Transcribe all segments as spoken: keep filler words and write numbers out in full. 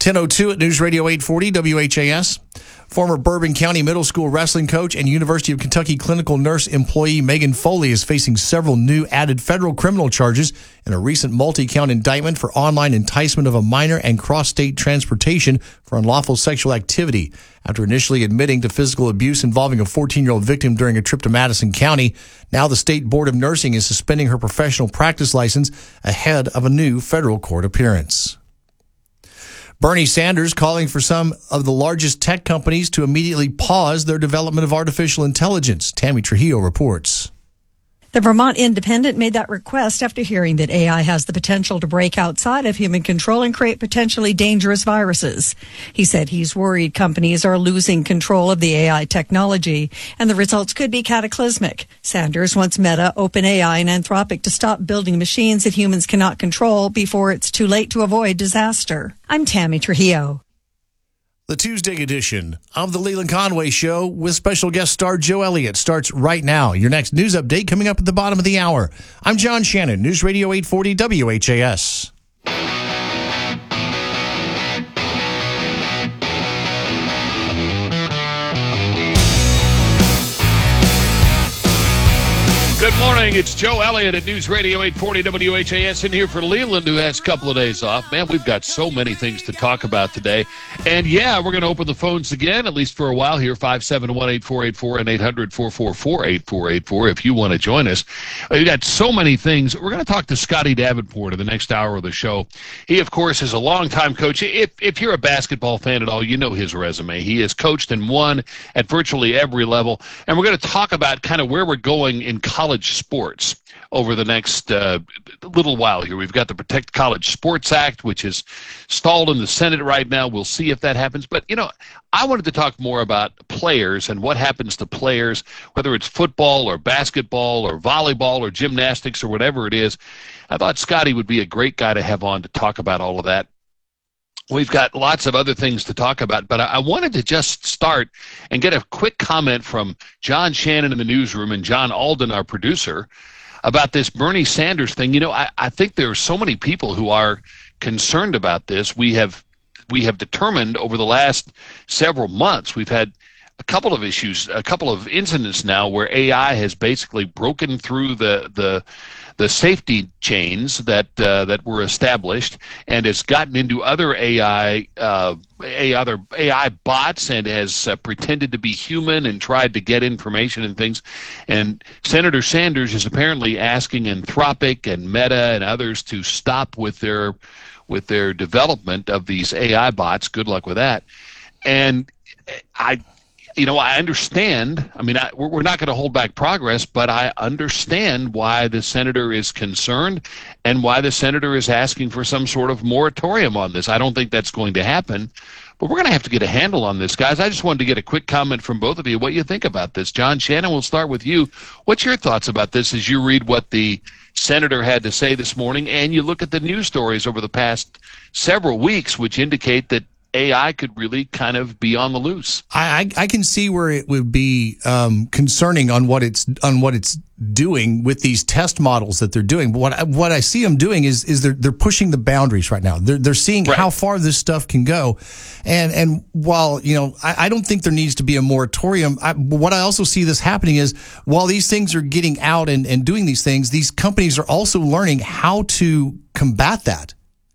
ten oh two at News Radio eight forty W H A S. Former Bourbon County Middle School wrestling coach and University of Kentucky clinical nurse employee Megan Foley is facing several new added federal criminal charges in a recent multi-count indictment for online enticement of a minor and cross-state transportation for unlawful sexual activity. After initially admitting to physical abuse involving a fourteen-year-old victim during a trip to Madison County, now the State Board of Nursing is suspending her professional practice license ahead of a new federal court appearance. Bernie Sanders calling for some of the largest tech companies to immediately pause their development of artificial intelligence. Tammy Trujillo reports. The Vermont Independent made that request after hearing that A I has the potential to break outside of human control and create potentially dangerous viruses. He said he's worried companies are losing control of the A I technology, and the results could be cataclysmic. Sanders wants Meta, OpenAI, and Anthropic to stop building machines that humans cannot control before it's too late to avoid disaster. I'm Tammy Trujillo. The Tuesday edition of the Leland Conway Show with special guest star Joe Elliott starts right now. Your next news update coming up at the bottom of the hour. I'm John Shannon, News Radio eight forty W H A S. Good morning. It's Joe Elliott at News Radio eight forty W H A S in here for Leland, who has a couple of days off. Man, we've got so many things to talk about today. And, yeah, we're going to open the phones again, at least for a while here, five seven one, eight four eight four and eight hundred, four four four, eight four eight four if you want to join us. We've got so many things. We're going to talk to Scotty Davenport in the next hour of the show. He, of course, is a longtime coach. If, if you're a basketball fan at all, you know his resume. He has coached and won at virtually every level. And we're going to talk about kind of where we're going in college sports over the next uh, little while here. We've got the Protect College Sports Act, which is stalled in the Senate right now. We'll see if that happens. But, you know, I wanted to talk more about players and what happens to players, whether it's football or basketball or volleyball or gymnastics or whatever it is. I thought Scotty would be a great guy to have on to talk about all of that. We've got lots of other things to talk about, but I wanted to just start and get a quick comment from John Shannon in the newsroom and John Alden, our producer, about this Bernie Sanders thing. You know, I, I think there are so many people who are concerned about this. We have we have determined over the last several months, we've had a couple of issues, a couple of incidents now where A I has basically broken through the the the safety chains that uh, that were established and has gotten into other A I uh, a other A I bots and has uh, pretended to be human and tried to get information and things. And Senator Sanders is apparently asking Anthropic and Meta and others to stop with their with their development of these A I bots. Good luck with that. And I. You know, I understand. I mean, I, we're, we're not going to hold back progress, but I understand why the senator is concerned and why the senator is asking for some sort of moratorium on this. I don't think that's going to happen, but we're going to have to get a handle on this, guys. I just wanted to get a quick comment from both of you, what you think about this. John Shannon, we'll start with you. What's your thoughts about this as you read what the senator had to say this morning and you look at the news stories over the past several weeks, which indicate that A I could really kind of be on the loose? I, I, I can see where it would be um, concerning on what it's on what it's doing with these test models that they're doing. But what I, what I see them doing is is they're they're pushing the boundaries right now. They're they're seeing right. how far this stuff can go, and and while you know I, I don't think there needs to be a moratorium. I, what I also see this happening is while these things are getting out and and doing these things, these companies are also learning how to combat that.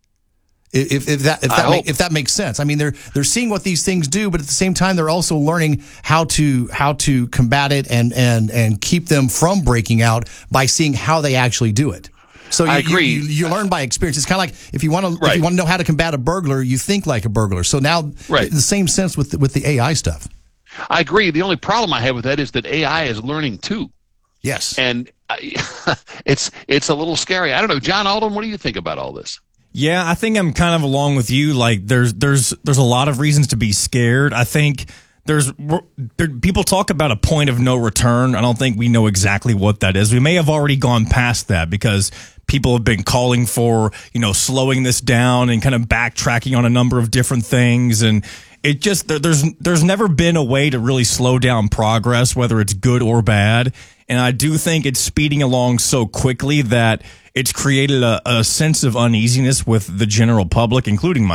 If, if that if that make, if that makes sense, I mean they're they're seeing what these things do, but at the same time they're also learning how to how to combat it and and and keep them from breaking out by seeing how they actually do it. So you, I agree. You, you, you learn by experience. It's kind of like if you want to right. if you want to know how to combat a burglar, you think like a burglar. So now right. the same sense with the, with the A I stuff. I agree. The only problem I have with that is that A I is learning too. Yes, and I, it's it's a little scary. I don't know, John Alden, what do you think about all this? Yeah, I think I'm kind of along with you. Like, there's there's there's a lot of reasons to be scared. I think there's there, people talk about a point of no return. I don't think we know exactly what that is. We may have already gone past that because people have been calling for, you know, slowing this down and kind of backtracking on a number of different things. And it just there's there's never been a way to really slow down progress, whether it's good or bad. And I do think it's speeding along so quickly that it's created a, a sense of uneasiness with the general public, including myself.